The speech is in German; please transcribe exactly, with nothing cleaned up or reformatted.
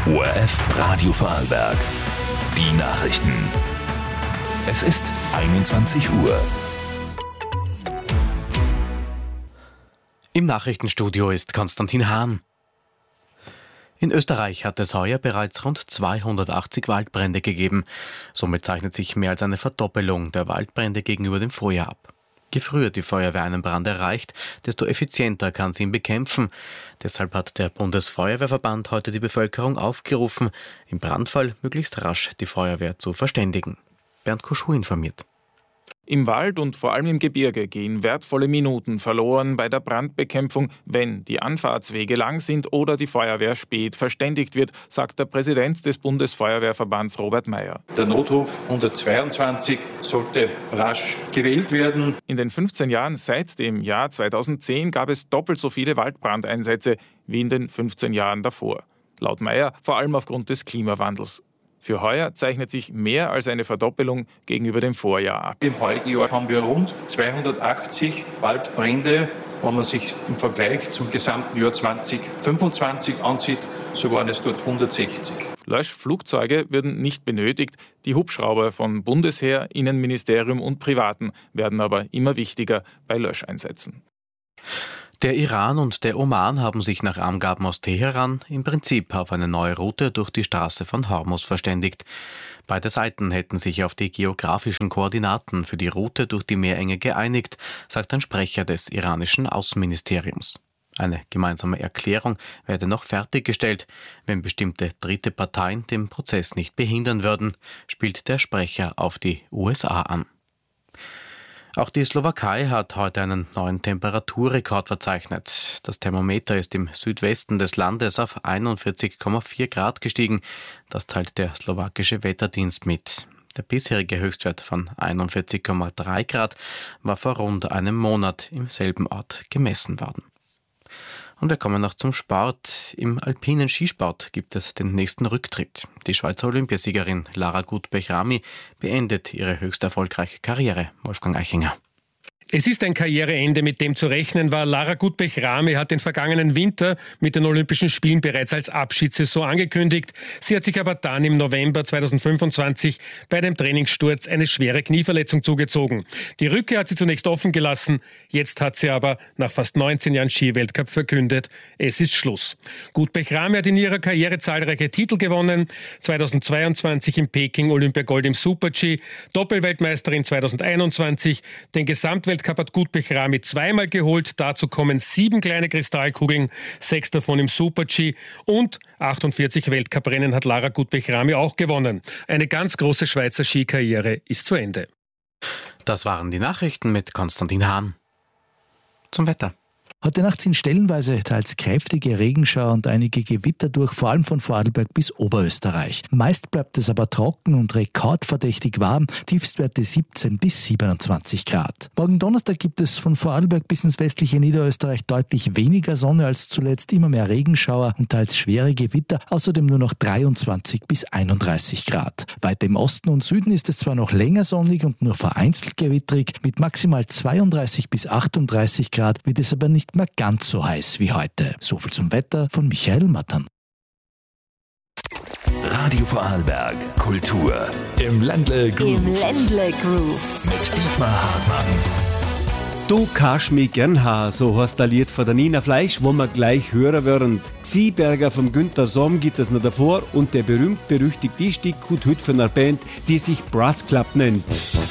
O R F Radio Vorarlberg. Die Nachrichten. Es ist einundzwanzig Uhr. Im Nachrichtenstudio ist Konstantin Hahn. In Österreich hat es heuer bereits rund zweihundertachtzig Waldbrände gegeben. Somit zeichnet sich mehr als eine Verdoppelung der Waldbrände gegenüber dem Vorjahr ab. Je früher die Feuerwehr einen Brand erreicht, desto effizienter kann sie ihn bekämpfen. Deshalb hat der Bundesfeuerwehrverband heute die Bevölkerung aufgerufen, im Brandfall möglichst rasch die Feuerwehr zu verständigen. Bernd Kuschuh informiert. Im Wald und vor allem im Gebirge gehen wertvolle Minuten verloren bei der Brandbekämpfung, wenn die Anfahrtswege lang sind oder die Feuerwehr spät verständigt wird, sagt der Präsident des Bundesfeuerwehrverbands Robert Meyer. Der Notruf hundertzweiundzwanzig sollte rasch gewählt werden. In den fünfzehn Jahren seit dem Jahr zweitausendzehn gab es doppelt so viele Waldbrandeinsätze wie in den fünfzehn Jahren davor. Laut Meyer vor allem aufgrund des Klimawandels. Für heuer zeichnet sich mehr als eine Verdoppelung gegenüber dem Vorjahr ab. Im heutigen Jahr haben wir rund zweihundertachtzig Waldbrände. Wenn man sich im Vergleich zum gesamten Jahr zweitausendfünfundzwanzig ansieht, so waren es dort hundertsechzig. Löschflugzeuge würden nicht benötigt. Die Hubschrauber von Bundesheer, Innenministerium und Privaten werden aber immer wichtiger bei Löscheinsätzen. Der Iran und der Oman haben sich nach Angaben aus Teheran im Prinzip auf eine neue Route durch die Straße von Hormuz verständigt. Beide Seiten hätten sich auf die geografischen Koordinaten für die Route durch die Meerenge geeinigt, sagt ein Sprecher des iranischen Außenministeriums. Eine gemeinsame Erklärung werde noch fertiggestellt, wenn bestimmte dritte Parteien den Prozess nicht behindern würden, spielt der Sprecher auf die U S A an. Auch die Slowakei hat heute einen neuen Temperaturrekord verzeichnet. Das Thermometer ist im Südwesten des Landes auf einundvierzig Komma vier Grad gestiegen. Das teilt der slowakische Wetterdienst mit. Der bisherige Höchstwert von einundvierzig Komma drei Grad war vor rund einem Monat im selben Ort gemessen worden. Und wir kommen noch zum Sport. Im alpinen Skisport gibt es den nächsten Rücktritt. Die Schweizer Olympiasiegerin Lara Gutbech-Ramy beendet ihre höchst erfolgreiche Karriere. Wolfgang Eichinger. Es ist ein Karriereende, mit dem zu rechnen war. Lara Gutbech-Ramy hat den vergangenen Winter mit den Olympischen Spielen bereits als Abschiedssaison angekündigt. Sie hat sich aber dann im November zweitausendfünfundzwanzig bei einem Trainingssturz eine schwere Knieverletzung zugezogen. Die Rückkehr hat sie zunächst offen gelassen. Jetzt hat sie aber nach fast neunzehn Jahren Skiweltcup verkündet, es ist Schluss. Gutbech-Ramy hat in ihrer Karriere zahlreiche Titel gewonnen. zweitausendzweiundzwanzig in Peking Olympiagold im Super-G, Doppelweltmeisterin zweitausendeinundzwanzig, den Gesamtweltcup hat Gutbech-Ramy zweimal geholt. Dazu kommen sieben kleine Kristallkugeln, sechs davon im Super-G und achtundvierzig Weltcuprennen hat Lara Gutbech-Ramy auch gewonnen. Eine ganz große Schweizer Skikarriere ist zu Ende. Das waren die Nachrichten mit Konstantin Hahn. Zum Wetter. Heute Nacht sind stellenweise teils kräftige Regenschauer und einige Gewitter durch, vor allem von Vorarlberg bis Oberösterreich. Meist bleibt es aber trocken und rekordverdächtig warm, Tiefstwerte siebzehn bis siebenundzwanzig Grad. Morgen Donnerstag gibt es von Vorarlberg bis ins westliche Niederösterreich deutlich weniger Sonne als zuletzt, immer mehr Regenschauer und teils schwere Gewitter, außerdem nur noch dreiundzwanzig bis einunddreißig Grad. Weiter im Osten und Süden ist es zwar noch länger sonnig und nur vereinzelt gewittrig, mit maximal zweiunddreißig bis achtunddreißig Grad wird es aber nicht mehr ganz so heiß wie heute. Soviel zum Wetter von Michael Mattern. Radio Vorarlberg Kultur im Ländle Groove. Im Ländle Groove. Mit Dietmar Hartmann. Du kannst mich gern haben, so heißt der Lied von der Nina Fleisch, wo wir gleich hören werden. Xieberger vom Günther Somm geht es noch davor und der berühmt-berüchtigte Stick gut heute von einer Band, die sich Brass Club nennt.